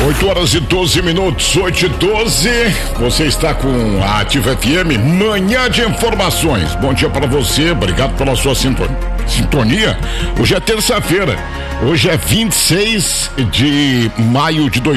8h12, 8h12. Você está com a Ativa FM, manhã de informações. Bom dia para você, obrigado pela sua sintonia. Hoje é terça-feira, hoje é 26 de maio de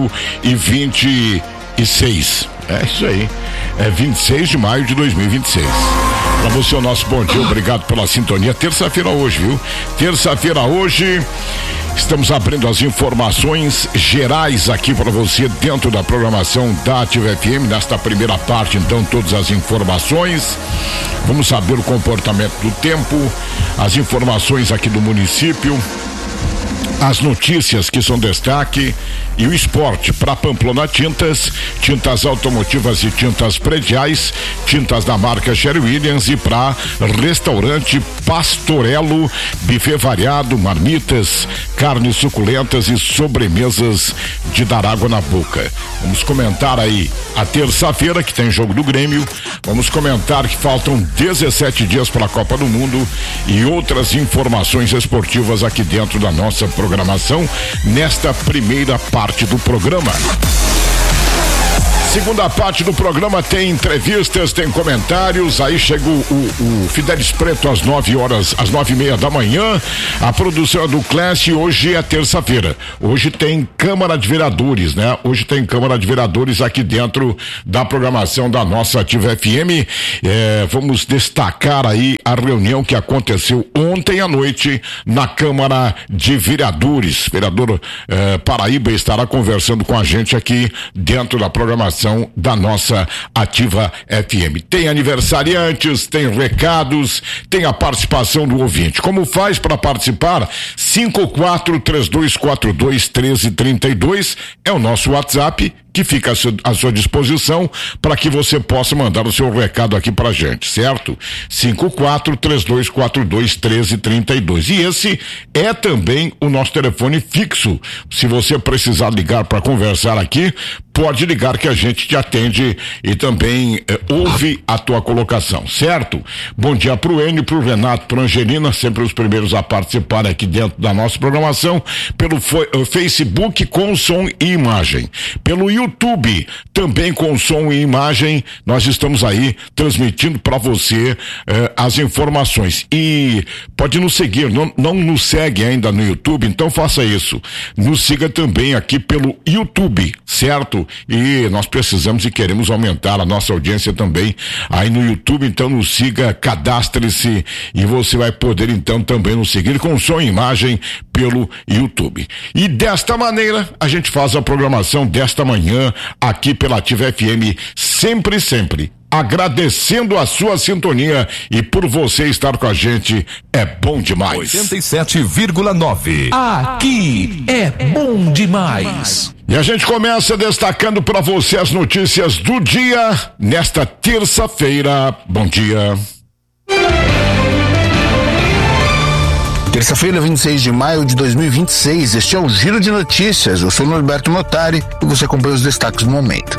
2026. É isso aí, é 26 de maio de 2026. Para você o nosso bom dia, obrigado pela sintonia. Terça-feira hoje, viu? Terça-feira hoje. Estamos abrindo as informações gerais aqui para você dentro da programação da Ativa FM. Nesta primeira parte, então, todas as informações. Vamos saber o comportamento do tempo, as informações aqui do município, as notícias que são destaque e o esporte. Para Pamplona Tintas, tintas automotivas e tintas prediais, tintas da marca Sherwin Williams, e para restaurante Pastorello, buffet variado, marmitas, carnes suculentas e sobremesas de dar água na boca. Vamos comentar aí a terça-feira que tem jogo do Grêmio, vamos comentar que faltam 17 dias para a Copa do Mundo e outras informações esportivas aqui dentro da nossa programação nesta primeira parte do programa. Segunda parte do programa tem entrevistas, tem comentários. Aí chega o Fidelis Preto às 9h, às 9h30 da manhã. A produção é do Class e hoje é terça-feira. Hoje tem Câmara de Vereadores, né? Hoje tem Câmara de Vereadores aqui dentro da programação da nossa Ativa FM. Vamos destacar aí a reunião que aconteceu ontem à noite na Câmara de Vereadores. Vereador Paraíba estará conversando com a gente aqui dentro da programação da nossa Ativa FM. Tem aniversariantes, tem recados, tem a participação do ouvinte. Como faz para participar? 5432421332 é o nosso WhatsApp, que fica à sua disposição para que você possa mandar o seu recado aqui pra gente, certo? 5432421332. E esse é também o nosso telefone fixo. Se você precisar ligar para conversar aqui, pode ligar que a gente te atende e também ouve a tua colocação, certo? Bom dia pro Enio, pro Renato, pro Angelina, sempre os primeiros a participar aqui dentro da nossa programação, pelo Facebook com som e imagem, pelo YouTube também com som e imagem. Nós estamos aí transmitindo para você as informações. E pode nos seguir, não nos segue ainda no YouTube, então faça isso. Nos siga também aqui pelo YouTube, certo? E nós precisamos e queremos aumentar a nossa audiência também aí no YouTube, então nos siga, cadastre-se e você vai poder então também nos seguir com som e imagem pelo YouTube. E desta maneira a gente faz a programação desta manhã aqui pela Ativa FM, sempre agradecendo a sua sintonia e por você estar com a gente, é bom demais. 87,9. Aqui é bom demais. E a gente começa destacando para você as notícias do dia nesta terça-feira. Bom dia. Terça-feira, 26 de maio de 2026, este é o Giro de Notícias. Eu sou Norberto Notari e você acompanha os destaques do momento.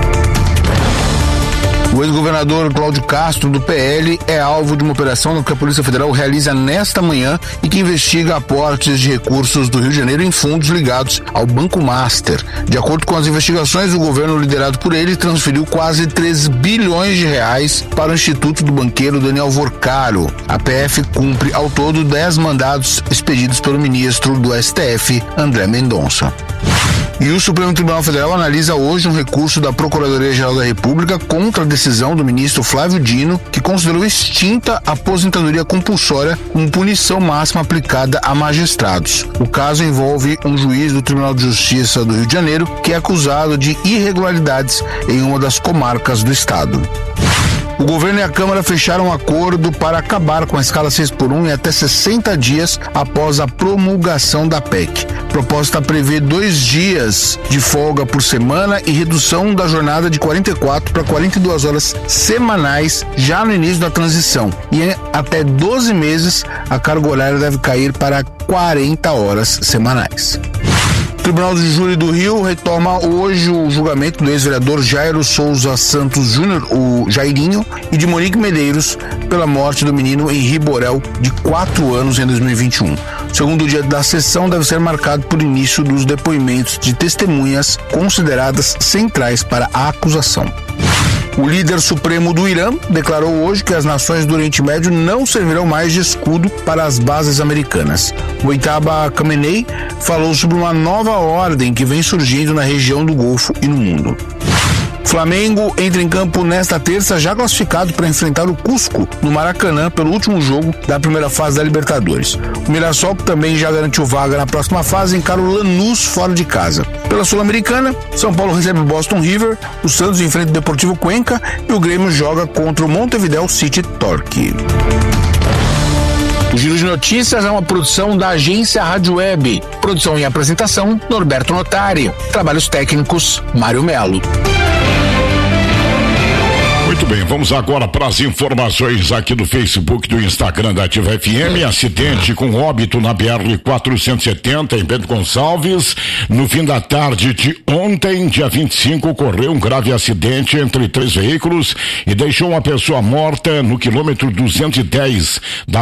O ex-governador Cláudio Castro, do PL, é alvo de uma operação que a Polícia Federal realiza nesta manhã e que investiga aportes de recursos do Rio de Janeiro em fundos ligados ao Banco Master. De acordo com as investigações, o governo liderado por ele transferiu quase 3 bilhões de reais para o Instituto do banqueiro Daniel Vorcaro. A PF cumpre ao todo 10 mandados expedidos pelo ministro do STF, André Mendonça. E o Supremo Tribunal Federal analisa hoje um recurso da Procuradoria-Geral da República contra a decisão do ministro Flávio Dino, que considerou extinta a aposentadoria compulsória como punição máxima aplicada a magistrados. O caso envolve um juiz do Tribunal de Justiça do Rio de Janeiro que é acusado de irregularidades em uma das comarcas do estado. O governo e a Câmara fecharam um acordo para acabar com a escala 6x1 em até 60 dias após a promulgação da PEC. A proposta prevê 2 dias de folga por semana e redução da jornada de 44 para 42 horas semanais já no início da transição. E em até 12 meses, a carga horária deve cair para 40 horas semanais. O Tribunal de Júri do Rio retoma hoje o julgamento do ex-vereador Jairo Souza Santos Júnior, o Jairinho, e de Monique Medeiros pela morte do menino Henri Borel, de 4 anos, em 2021. O segundo dia da sessão deve ser marcado por início dos depoimentos de testemunhas consideradas centrais para a acusação. O líder supremo do Irã declarou hoje que as nações do Oriente Médio não servirão mais de escudo para as bases americanas. Mojtaba Khamenei falou sobre uma nova ordem que vem surgindo na região do Golfo e no mundo. Flamengo entra em campo nesta terça, já classificado para enfrentar o Cusco no Maracanã pelo último jogo da primeira fase da Libertadores. O Mirassol, que também já garantiu vaga na próxima fase, encara o Lanús fora de casa. Pela Sul-Americana, São Paulo recebe o Boston River, o Santos enfrenta o Deportivo Cuenca e o Grêmio joga contra o Montevideo City Torque. O Giro de Notícias é uma produção da agência Rádio Web. Produção e apresentação, Norberto Notari. Trabalhos técnicos, Mário Melo. Muito bem, vamos agora para as informações aqui do Facebook, do Instagram da Ativa FM. Acidente com óbito na BR-470 em Bento Gonçalves. No fim da tarde de ontem, dia 25, ocorreu um grave acidente entre 3 veículos e deixou uma pessoa morta no quilômetro 210 da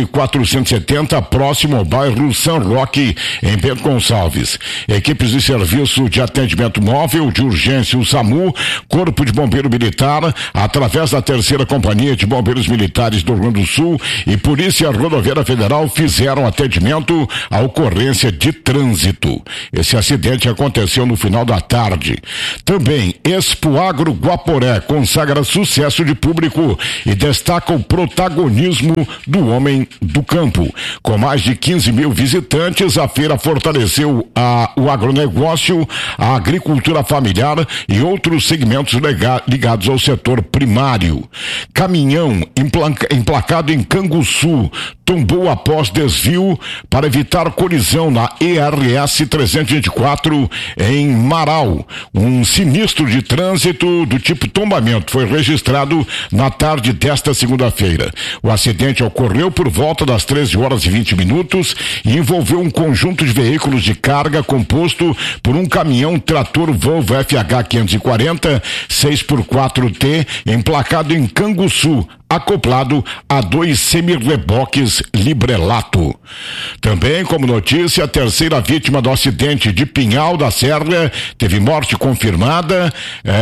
BR-470, próximo ao bairro São Roque, em Bento Gonçalves. Equipes de serviço de atendimento móvel, de urgência, o SAMU, Corpo de Bombeiro Militar, através da 3ª Companhia de Bombeiros Militares do Rio Grande do Sul e Polícia Rodoviária Federal fizeram atendimento à ocorrência de trânsito. Esse acidente aconteceu no final da tarde. Também Expo Agro Guaporé consagra sucesso de público e destaca o protagonismo do homem do campo. Com mais de 15 mil visitantes, a feira fortaleceu o agronegócio, a agricultura familiar e outros segmentos ligados ao setor primário. Caminhão emplacado em Canguçu tombou após desvio para evitar colisão na ERS 324 em Marau. Um sinistro de trânsito do tipo tombamento foi registrado na tarde desta segunda-feira. O acidente ocorreu por volta das 13h20 e envolveu um conjunto de veículos de carga composto por um caminhão trator Volvo FH 540 6x4T emplacado em Canguçu, acoplado a 2 semi-reboques Librelato. Também, como notícia, a 3ª vítima do acidente de Pinhal da Serra teve morte confirmada.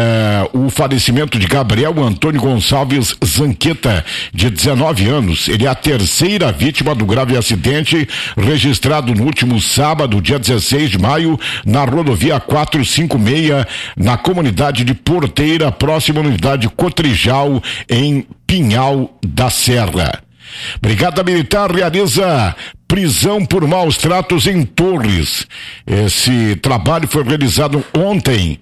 O falecimento de Gabriel Antônio Gonçalves Zanqueta, de 19 anos. Ele é a 3ª vítima do grave acidente registrado no último sábado, dia 16 de maio, na rodovia 456, na comunidade de Porteira, próxima à unidade Cotrijal, em Pinhal da Serra. Brigada Militar realiza prisão por maus tratos em Torres. Esse trabalho foi realizado ontem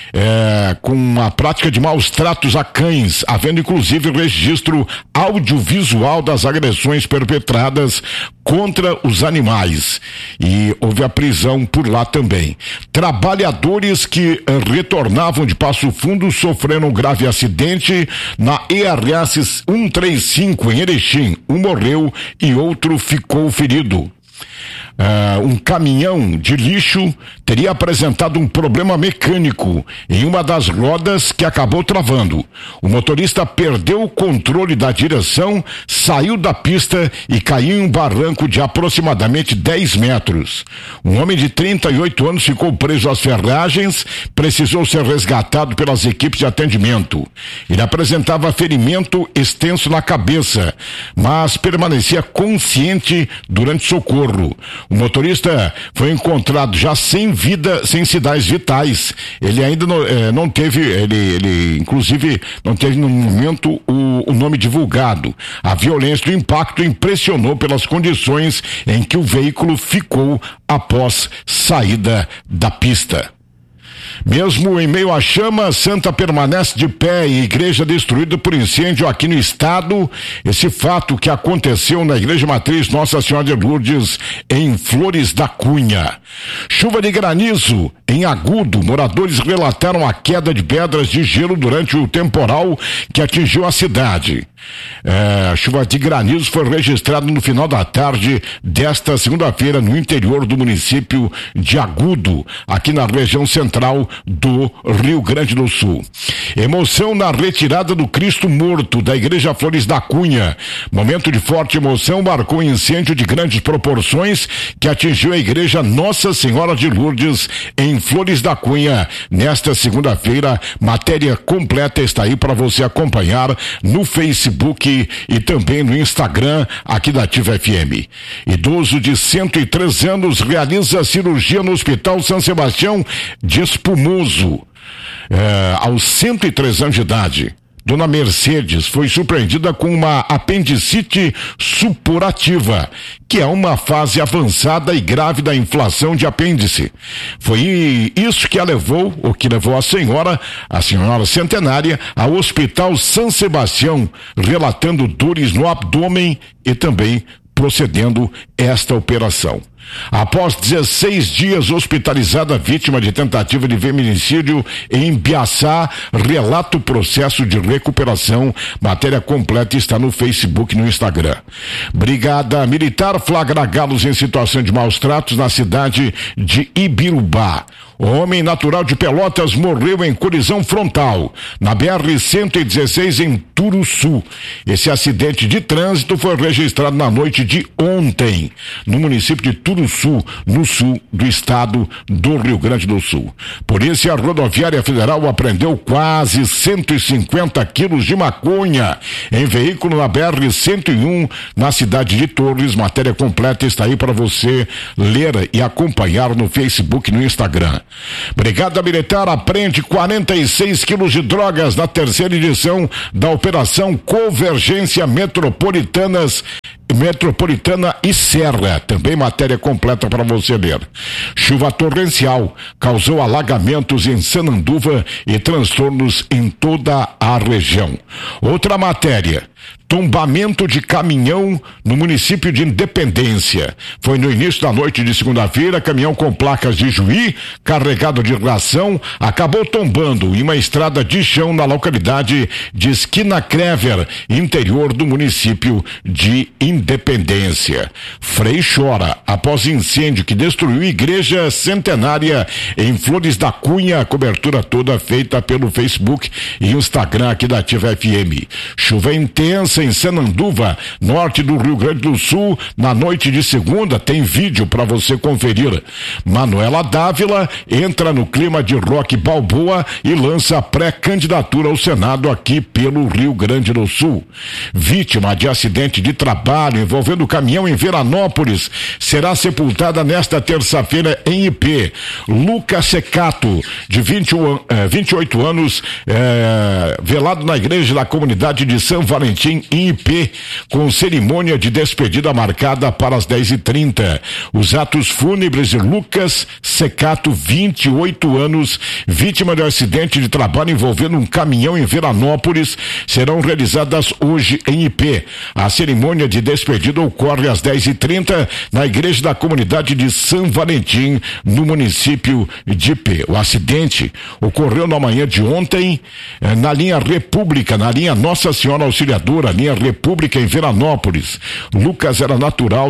com a prática de maus tratos a cães, havendo inclusive registro audiovisual das agressões perpetradas contra os animais. E houve a prisão por lá também. Trabalhadores que retornavam de Passo Fundo sofreram um grave acidente na ERS 135 em Erechim. Um morreu e outro ficou ferido. Um caminhão de lixo teria apresentado um problema mecânico em uma das rodas que acabou travando. O motorista perdeu o controle da direção, saiu da pista e caiu em um barranco de aproximadamente 10 metros. Um homem de 38 anos ficou preso às ferragens, precisou ser resgatado pelas equipes de atendimento. Ele apresentava ferimento extenso na cabeça, mas permanecia consciente durante socorro. O motorista foi encontrado já sem vida, sem sinais vitais. Ele ainda não teve, ele inclusive não teve no momento o nome divulgado. A violência do impacto impressionou pelas condições em que o veículo ficou após saída da pista. Mesmo em meio à chama, Santa permanece de pé e igreja destruída por incêndio aqui no estado. Esse fato que aconteceu na Igreja Matriz Nossa Senhora de Lourdes, em Flores da Cunha. Chuva de granizo em Agudo. Moradores relataram a queda de pedras de gelo durante o temporal que atingiu a cidade. Chuva de granizo foi registrada no final da tarde desta segunda-feira no interior do município de Agudo, aqui na região central do Rio Grande do Sul. Emoção na retirada do Cristo morto da Igreja Flores da Cunha. Momento de forte emoção marcou um incêndio de grandes proporções que atingiu a Igreja Nossa Senhora de Lourdes em Flores da Cunha. Nesta segunda-feira, matéria completa está aí para você acompanhar no Facebook e também no Instagram aqui da Ativa FM. Idoso de 103 anos realiza cirurgia no Hospital São Sebastião de Espumoso. Aos 103 anos de idade, Dona Mercedes foi surpreendida com uma apendicite supurativa, que é uma fase avançada e grave da inflação de apêndice. Foi isso que levou a senhora centenária, ao Hospital São Sebastião, relatando dores no abdômen e também procedendo esta operação. Após 16 dias hospitalizada, vítima de tentativa de feminicídio em Biaçá, relata o processo de recuperação. Matéria completa está no Facebook e no Instagram. Brigada Militar flagra galos em situação de maus tratos na cidade de Ibirubá. O homem natural de Pelotas morreu em colisão frontal na BR-116 em Turuçu. Esse acidente de trânsito foi registrado na noite de ontem, no município de Turuçu, no sul do estado do Rio Grande do Sul. Polícia Rodoviária Federal apreendeu quase 150 quilos de maconha em veículo na BR-101 na cidade de Torres. Matéria completa está aí para você ler e acompanhar no Facebook e no Instagram. Brigada Militar apreende 46 quilos de drogas na terceira edição da Operação Convergência Metropolitana e Serra. Também matéria completa para você ler. Chuva torrencial causou alagamentos em Sananduva e transtornos em toda a região. Outra matéria: tombamento de caminhão no município de Independência. Foi no início da noite de segunda-feira. Caminhão com placas de Juí, carregado de ração, acabou tombando em uma estrada de chão na localidade de Esquina Crever, interior do município de Independência. Frei chora após incêndio que destruiu igreja centenária em Flores da Cunha. A cobertura toda feita pelo Facebook e Instagram aqui da Ativa FM. Chuva intensa em Sananduva, norte do Rio Grande do Sul, na noite de segunda. Tem vídeo para você conferir. Manuela Dávila entra no clima de rock balboa e lança pré-candidatura ao Senado aqui pelo Rio Grande do Sul. Vítima de acidente de trabalho envolvendo caminhão em Veranópolis será sepultada nesta terça-feira em IP. Lucas Secato, de 28 anos, velado na igreja da comunidade de São Valentim em IP, com cerimônia de despedida marcada para as 10h30. Os atos fúnebres de Lucas Secato, 28 anos, vítima de um acidente de trabalho envolvendo um caminhão em Veranópolis, serão realizadas hoje em IP. A cerimônia de despedida ocorre às 10h30 na igreja da comunidade de São Valentim, no município de IP. O acidente ocorreu na manhã de ontem na linha República, na linha Nossa Senhora Auxiliadora, linha República em Veranópolis. Lucas era natural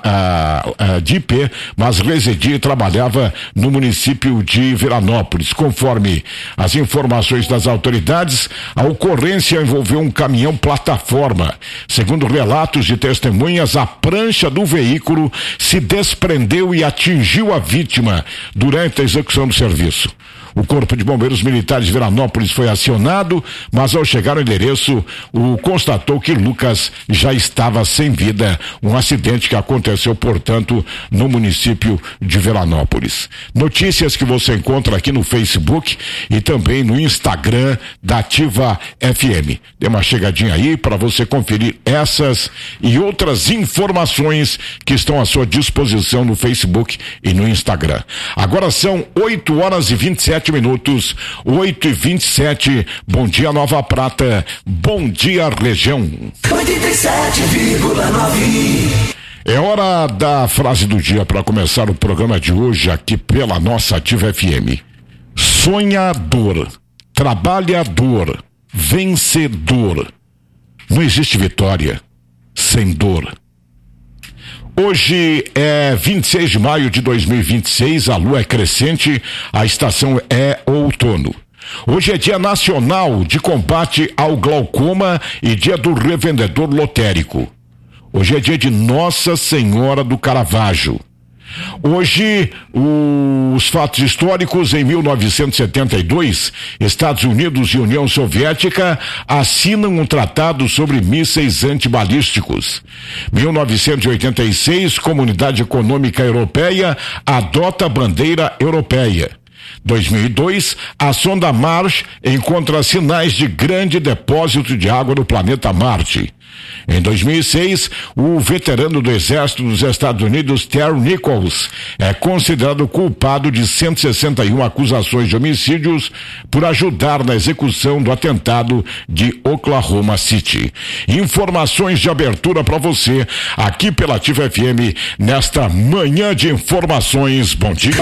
de IP, mas residia e trabalhava no município de Veranópolis. Conforme as informações das autoridades, a ocorrência envolveu um caminhão plataforma. Segundo relatos de testemunhas, a prancha do veículo se desprendeu e atingiu a vítima durante a execução do serviço. O Corpo de Bombeiros Militares de Veranópolis foi acionado, mas ao chegar ao endereço, constatou que Lucas já estava sem vida. Um acidente que aconteceu, portanto, no município de Veranópolis. Notícias que você encontra aqui no Facebook e também no Instagram da Ativa FM. Dê uma chegadinha aí para você conferir essas e outras informações que estão à sua disposição no Facebook e no Instagram. Agora são 8h27, 8h27. Bom dia, Nova Prata. Bom dia, região. 87,9. É hora da frase do dia para começar o programa de hoje aqui pela nossa Ativa FM. Sonhador, trabalhador, vencedor. Não existe vitória sem dor. Hoje é 26 de maio de 2026, a lua é crescente, a estação é outono. Hoje é dia nacional de combate ao glaucoma e dia do revendedor lotérico. Hoje é dia de Nossa Senhora do Caravaggio. Hoje, os fatos históricos: em 1972, Estados Unidos e União Soviética assinam um tratado sobre mísseis antibalísticos. 1986, Comunidade Econômica Europeia adota a bandeira europeia. 2002, a sonda Mars encontra sinais de grande depósito de água no planeta Marte. Em 2006, o veterano do Exército dos Estados Unidos, Terry Nichols, é considerado culpado de 161 acusações de homicídios por ajudar na execução do atentado de Oklahoma City. Informações de abertura para você, aqui pela Ativa FM, nesta manhã de informações. Bom dia.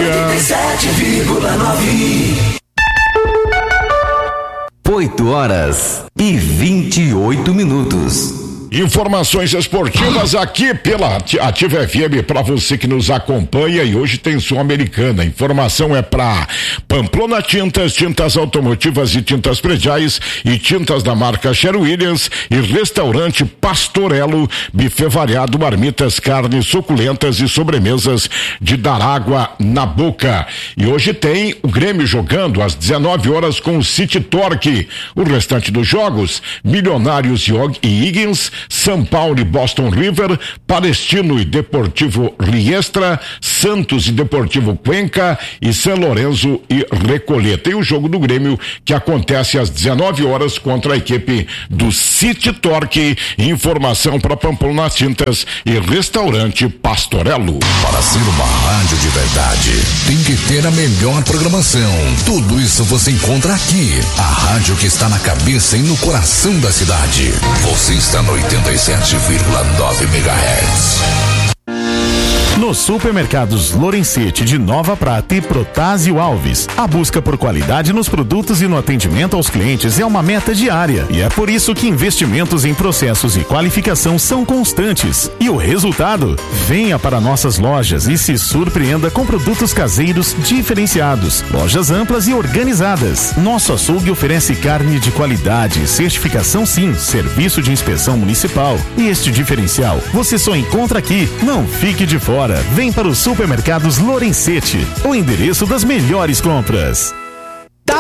8h28. Informações esportivas aqui pela Ativa FM para você que nos acompanha, e hoje tem Sul-Americana. Informação é para Pamplona Tintas, tintas automotivas e tintas prediais e tintas da marca Sherwin-Williams, e restaurante Pastorello, buffet variado, marmitas, carnes suculentas e sobremesas de dar água na boca. E hoje tem o Grêmio jogando às 19 horas com o City Torque. O restante dos jogos: Milionários e Higgins, São Paulo e Boston River, Palestino e Deportivo Riestra, Santos e Deportivo Cuenca e São Lourenço e Recoleta. E o jogo do Grêmio, que acontece às 19 horas contra a equipe do City Torque. Informação para Pamplona Tintas e restaurante Pastorello. Para ser uma rádio de verdade, tem que ter a melhor programação. Tudo isso você encontra aqui. A rádio que está na cabeça e no coração da cidade. Você está no 87,9 MHz. Nos supermercados Lorenzetti de Nova Prata e Protásio Alves, a busca por qualidade nos produtos e no atendimento aos clientes é uma meta diária, e é por isso que investimentos em processos e qualificação são constantes. E o resultado? Venha para nossas lojas e se surpreenda com produtos caseiros diferenciados, lojas amplas e organizadas. Nosso açougue oferece carne de qualidade, certificação sim, serviço de inspeção municipal, e este diferencial você só encontra aqui. Não fique de fora. Vem para os supermercados Lorenzetti, o endereço das melhores compras.